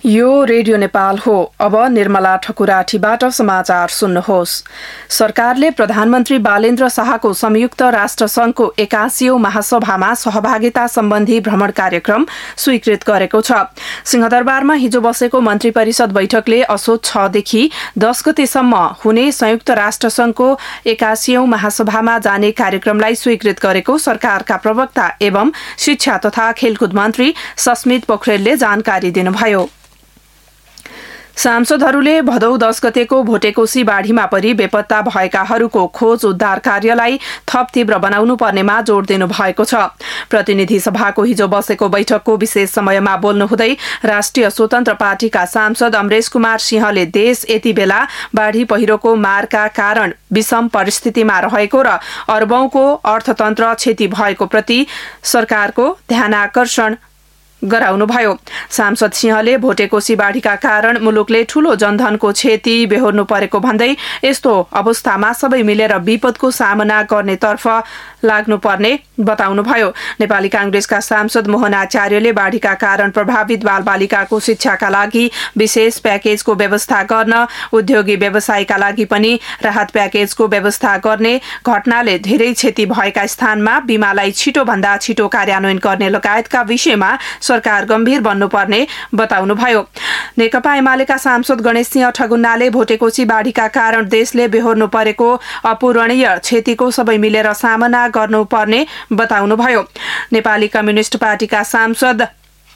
यो रेडियो नेपाल हो। अब निर्मला ठकुराठीबाट समाचार सुन्नुहोस्। सरकारले प्रधानमन्त्री बालेन्द्र शाहको संयुक्त राष्ट्र संघको 81औं महासभामा सहभागिता सम्बन्धी भ्रमण कार्यक्रम स्वीकृत गरेको छ। सिंहदरबारमा हिजो बसेको मन्त्री परिषद बैठकले असोज 6 देखि 10 गतेसम्म हुने संयुक्त राष्ट्र संघको 81औं महासभामा जाने कार्यक्रमलाई स्वीकृत गरेको सरकारका प्रवक्ता एवं शिक्षा तथा खेलकुद मन्त्री सस्मित पोखरेलले जानकारी दिनुभयो। सांसदहरूले भदौ 10 गतेको भोटेकोशी बाढीमा परि बेपत्ता भएकाहरूको खोज उद्धार कार्यलाई थप तीव्र बनाउनु पर्नेमा जोड़ दिनु भएको छ। प्रतिनिधि सभाको हिजो बसेको बैठकको विशेष समयमा बोल्नुहुँदै राष्ट्रिय स्वतन्त्र पार्टीका सांसद अमरेश कुमार सिंहले देश यति बेला बाढी पहिरोको मारका कारण विषम परिस्थितिमा रहेको र अर्बौंको अर्थतन्त्र क्षति भएको प्रति सरकारको ध्यानाकर्षण गराउनुभयो। सांसद सिंहले भोटेकोशी बाढीका कारण मुलुकले ठूलो जनधनको क्षति बेहोर्नु परेको भन्दै यस्तो अवस्थामा सबै मिलेर विपदको सामना गर्नेतर्फ लाग्नुपर्ने बताउनुभयो। नेपाली कांग्रेसका सांसद मोहन आचार्यले बाढीका कारण प्रभावित बालबालिकाको शिक्षाका लागि विशेष प्याकेजको व्यवस्था गर्न, उद्योगी व्यवसायका लागि पनि राहत प्याकेजको व्यवस्था गर्ने, घटनाले धेरै क्षति भएका स्थानमा बीमालाई छिटोभन्दा छिटो कार्यान्वयन गर्ने लगायतका विषयमा सरकार गम्भीर बन्नुपर्ने बताउनुभयो। नेकपा एमालेका सांसद गणेश सिंह ठगुन्नाले भोटेकोशी बाढीका कारण देशले बेहोर्नु परेको अपूरणीय क्षतिको सबै मिलेर सामना गर्नुपर्ने बताउनुभयो। नेपाली कम्युनिष्ट पार्टीका सांसद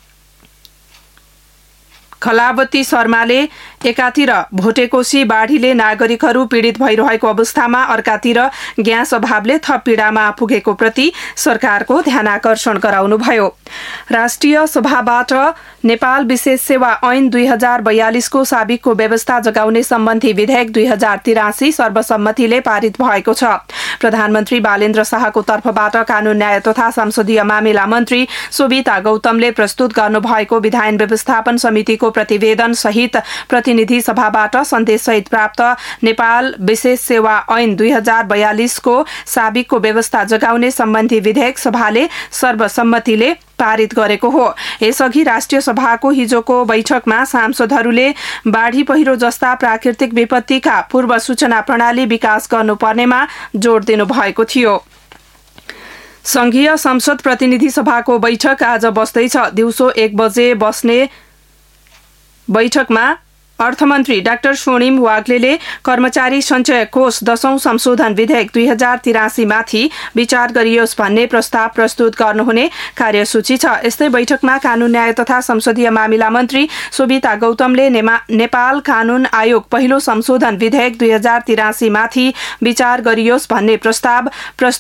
खलावती शर्माले एकातिर भोटेकोशी बाढीले नागरिकहरू पीड़ित भइरहेको अवस्थामा अर्कातिर ग्यास अभावले थप पीड़ामा पुगेको प्रति सरकारको ध्यानाकर्षण गराउनुभयो। राष्ट्रिय सभाबाट नेपाल विशेष सेवा ऐन 2042 को साबिकको व्यवस्था जगाउने सम्बन्धी विधेयक 2083 सर्वसम्मतिले पारित भएको छ। प्रधानमन्त्री बालेन्द्र शाहको तर्फबाट कानून न्याय तथा संसदीय मामिला मन्त्री सोभिता गौतमले प्रस्तुत गर्नुभएको विधायन व्यवस्थापन समितिको प्रतिवेदन सहित प्रतिनिधि सभाबाट सन्देश सहित प्राप्त नेपाल विशेष सेवा ऐन 2042 को साबिकको व्यवस्था जगाउने सम्बन्धी विधेयक सभाले सर्वसम्मतिले पारित गरेको हो। यसअघि राष्ट्रिय सभाको हिजोको बैठकमा सांसदहरूले बाढी पहिरो जस्ता प्राकृतिक विपत्तिका पूर्व सूचना प्रणाली विकास गर्नुपर्नेमा जोड़ दिनु भएको थियो। संघीय संसद प्रतिनिधि सभाको बैठक आज बस्दैछ। दिउँसो 1 बजे बस्ने बैठकमा अर्थमन्त्री डाक्टर स्वर्णिम वाग्लेले कर्मचारी सञ्चय कोष 10औं संशोधन विधेयक 2083 माथि विचार गरियोस् भन्ने प्रस्ताव प्रस्तुत गर्नुहुने कार्यसूची छ। यस्तै बैठकमा कानून न्याय तथा संसदीय मामिला मन्त्री सोभिता गौतमले नेपाल कानून आयोग पहिलो संशोधन विधेयक 2083 माथि विचार गरियोस् भन्ने प्रस्ताव